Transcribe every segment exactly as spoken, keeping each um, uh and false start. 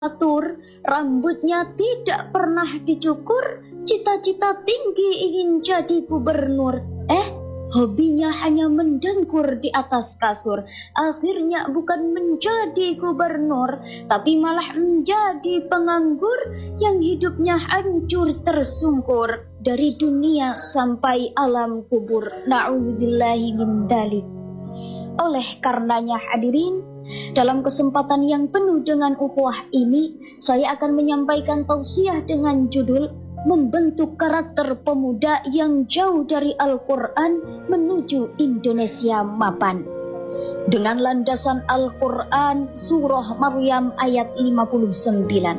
teratur, rambutnya tidak pernah dicukur, cita-cita tinggi ingin jadi gubernur. Eh, hobinya hanya mendengkur di atas kasur. Akhirnya bukan menjadi gubernur, tapi malah menjadi penganggur yang hidupnya hancur tersungkur dari dunia sampai alam kubur. Na'udzubillahi min dzalik. Oleh karenanya hadirin, dalam kesempatan yang penuh dengan ukhuwah ini, saya akan menyampaikan tausiah dengan judul Membentuk Karakter Pemuda yang Jauh dari Al-Quran Menuju Indonesia Mapan. Dengan landasan Al-Quran Surah Maryam ayat lima puluh sembilan.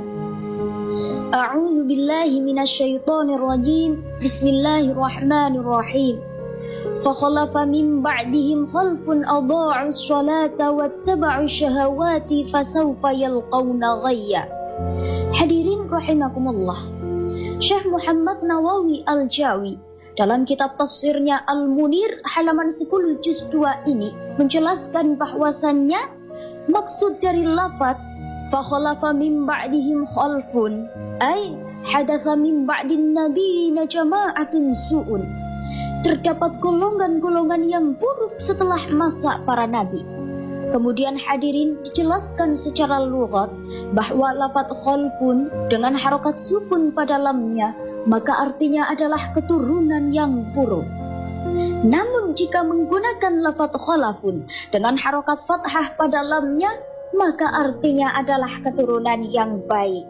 A'udzu billahi minasyaitonir rajim. Bismillahirrahmanirrahim. فَخَلَفَ مِنْ بَعْدِهِمْ خَلْفٌ أَضَاعُوا الصَّلَاةَ وَاتَّبَعُوا الشَّهَوَاتِ فَسَوْفَ يَلْقَوْنَ غَيًّا. Hadirin rahimakumullah, Syekh Muhammad Nawawi Al-Jawi dalam kitab tafsirnya Al-Munir halaman sepuluh juz dua ini menjelaskan bahwasannya maksud dari lafaz فَخَلَفَ مِنْ بَعْدِهِمْ خَلْفٌ ay hadatha min ba'din nabiyina jama'atun su'un. Terdapat golongan-golongan yang buruk setelah masa para nabi. Kemudian hadirin dijelaskan secara lughat bahwa lafaz khalfun dengan harokat sukun pada lamnya maka artinya adalah keturunan yang buruk. Namun jika menggunakan lafaz khalafun dengan harokat fathah pada lamnya maka artinya adalah keturunan yang baik.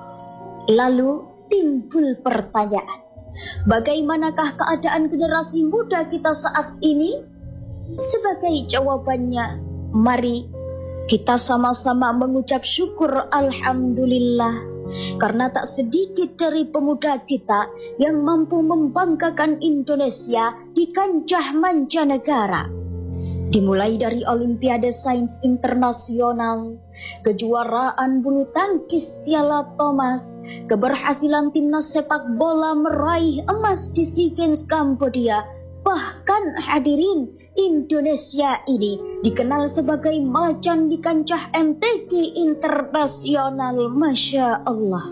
Lalu timbul pertanyaan, bagaimanakah keadaan generasi muda kita saat ini? Sebagai jawabannya, mari kita sama-sama mengucap syukur Alhamdulillah, karena tak sedikit dari pemuda kita yang mampu membanggakan Indonesia di kancah mancanegara. Dimulai dari Olimpiade Sains Internasional, kejuaraan bulu tangkis Piala Thomas, keberhasilan timnas sepak bola meraih emas di SEA Games Kambodia, bahkan hadirin Indonesia ini dikenal sebagai macan di kancah M T Q internasional, Masya Allah.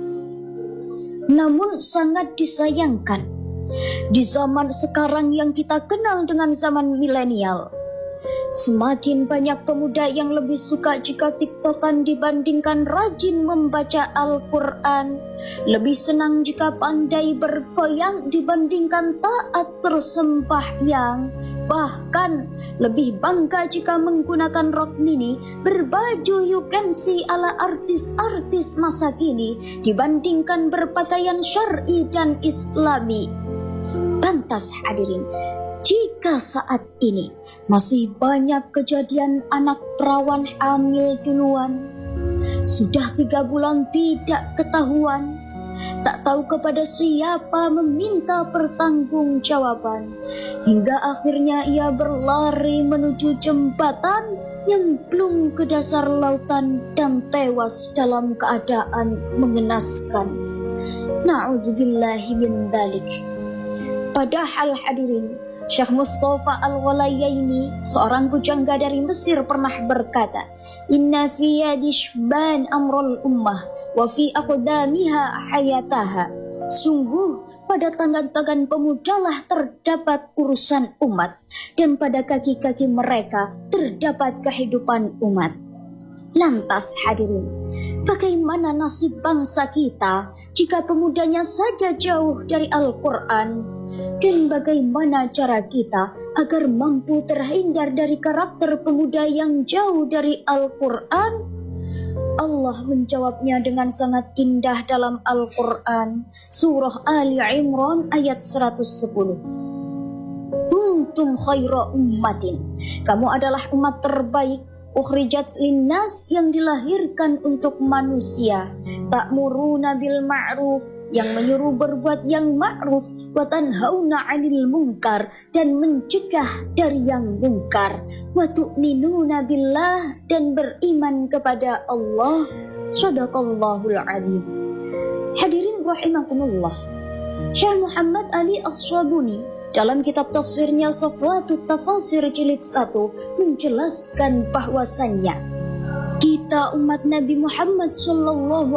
Namun sangat disayangkan, di zaman sekarang yang kita kenal dengan zaman milenial, semakin banyak pemuda yang lebih suka jika tiktokan dibandingkan rajin membaca Al-Quran, lebih senang jika pandai bergoyang dibandingkan taat bersembahyang, bahkan lebih bangga jika menggunakan rok mini berbaju you can see ala artis-artis masa kini dibandingkan berpakaian syar'i dan islami. Pantas hadirin, jika saat ini masih banyak kejadian anak perawan hamil duluan, sudah tiga bulan tidak ketahuan, tak tahu kepada siapa meminta pertanggungjawaban, hingga akhirnya ia berlari menuju jembatan, nyemplung ke dasar lautan dan tewas dalam keadaan mengenaskan. Na'udzubillahi min dzalik. Padahal hadirin, Syekh Mustafa Al-Ghalayaini, seorang pujangga dari Mesir, pernah berkata, Inna fi yadi syban amrul ummah wa fi aqdamiha hayataha. Sungguh pada tangan-tangan pemudalah terdapat urusan umat, dan pada kaki-kaki mereka terdapat kehidupan umat. Lantas hadirin, bagaimana nasib bangsa kita jika pemudanya saja jauh dari Al-Quran? Dan bagaimana cara kita agar mampu terhindar dari karakter pemuda yang jauh dari Al-Quran? Allah menjawabnya dengan sangat indah dalam Al-Quran, Surah Ali Imran ayat seratus sepuluh. Kuntum khaira ummatin, kamu adalah umat terbaik, ukhrijat linnas, yang dilahirkan untuk manusia, ta'muruna bil ma'ruf, yang menyuruh berbuat yang ma'ruf, wa tanhauna 'anil munkar, dan mencegah dari yang munkar, wa tu'minuna billah, dan beriman kepada Allah. Shadaqallahul adzim. Hadirin rahimakumullah, Syekh Muhammad Ali As-Sabuni dalam kitab tafsirnya Safwatut Tafasir jilid satu menjelaskan bahwasannya kita kita umat Nabi Muhammad Sallallahu